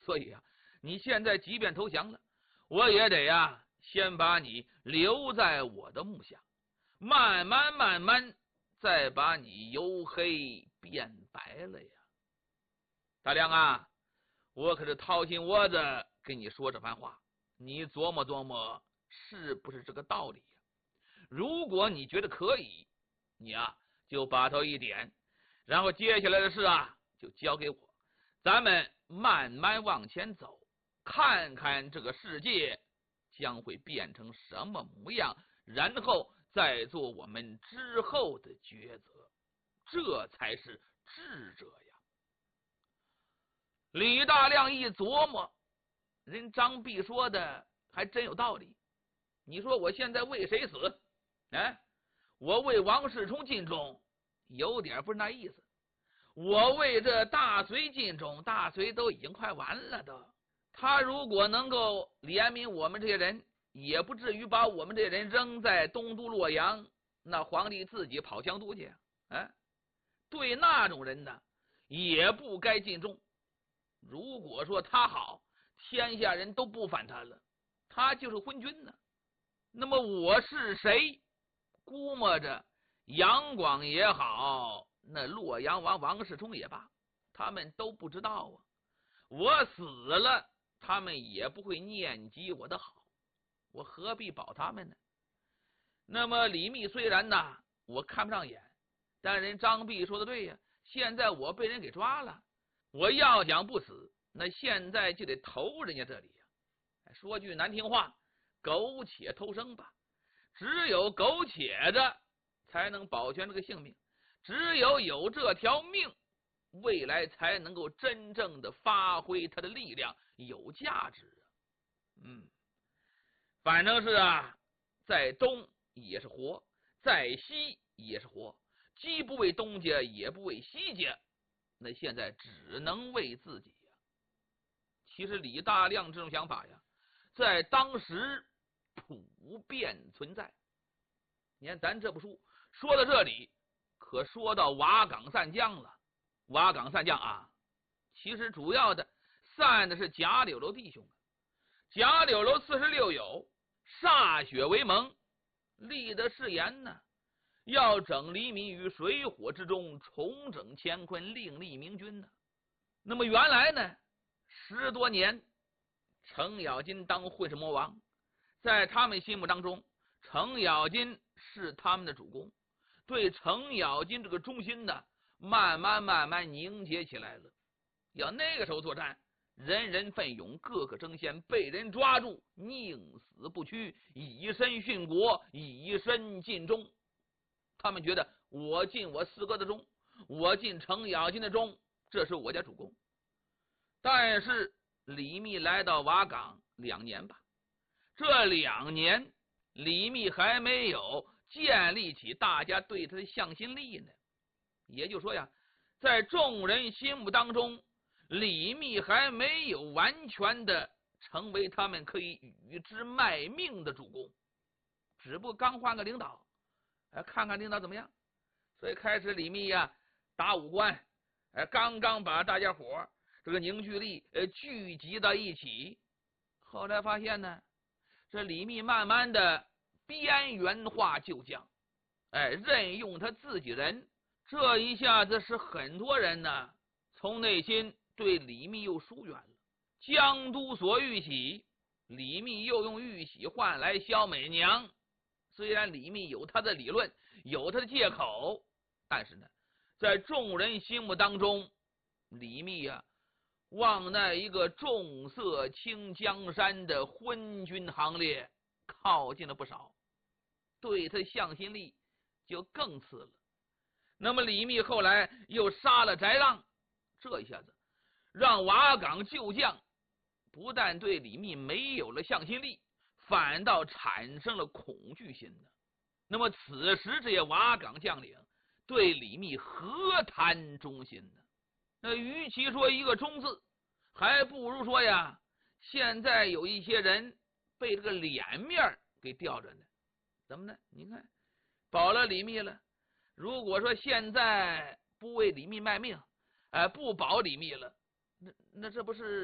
所以啊，你现在即便投降了，我也得呀，先把你留在我的目下，慢慢再把你由黑变白了呀。大亮啊，我可是掏心窝子跟你说这番话，你琢磨琢磨是不是这个道理呀？如果你觉得可以，你啊就把头一点，然后接下来的事啊就交给我，咱们慢慢往前走，看看这个世界将会变成什么模样，然后再做我们之后的抉择，这才是智者呀。李大亮一琢磨，人张弼说的还真有道理。你说我现在为谁死？我为王世充尽忠，有点不是那意思。我为这大隋尽忠，大隋都已经快完了都。他如果能够怜悯我们这些人，也不至于把我们这些人扔在东都洛阳，那皇帝自己跑江都去。对那种人呢，也不该尽忠。如果说他好，天下人都不反他了，他就是昏君呢。那么我是谁？估摸着杨广也好，那洛阳王王世充也罢，他们都不知道啊。我死了，他们也不会念及我的好，我何必保他们呢？那么李密虽然呢我看不上眼，但人张弼说的对呀，现在我被人给抓了，我要想不死，那现在就得投人家这里呀。说句难听话，苟且偷生吧。只有苟且着才能保全这个性命，只有这条命，未来才能够真正的发挥它的力量，有价值啊。反正是啊，在东也是活，在西也是活，既不为东家，也不为西家，那现在只能为自己呀。其实李大亮这种想法呀，在当时普遍存在。你看咱这部书说到这里，可说到瓦岗散将了。瓦岗散将啊，其实主要的散的是贾柳楼弟兄。贾柳楼46友，歃血为盟，立的誓言呢，要整黎民于水火之中，重整乾坤，另立明君呢。那么原来呢，10多年程咬金当混世魔王，在他们心目当中，程咬金是他们的主公，对程咬金这个忠心呢，慢慢凝结起来了。要那个时候作战，人人奋勇，个个争先，被人抓住宁死不屈，以身殉国，以身尽忠。他们觉得我尽我4哥的忠，我尽程咬金的忠，这是我家主公。但是李密来到瓦岗2年吧，这2年李密还没有建立起大家对他的向心力呢。也就是说呀，在众人心目当中，李密还没有完全的成为他们可以与之卖命的主公，只不过刚换个领导，看看领导怎么样。所以开始李密呀打武官，刚刚把大家伙这个凝聚力聚集到一起，后来发现呢，这李密慢慢的边缘化旧将，任用他自己人，这一下子是很多人呢从内心对李密又疏远了。江都所玉玺，李密又用玉玺换来萧美娘。虽然李密有他的理论，有他的借口，但是呢，在众人心目当中，李密啊往那一个重色轻江山的昏君行列靠近了不少，对他向心力就更次了。那么李密后来又杀了翟让，这一下子让瓦岗旧将不但对李密没有了向心力，反倒产生了恐惧心呢。那么此时这些瓦岗将领对李密何谈忠心呢？那与其说一个忠字，还不如说呀，现在有一些人被这个脸面给吊着呢。怎么呢？你看保了李密了，如果说现在不为李密卖命，不保李密了，那这不是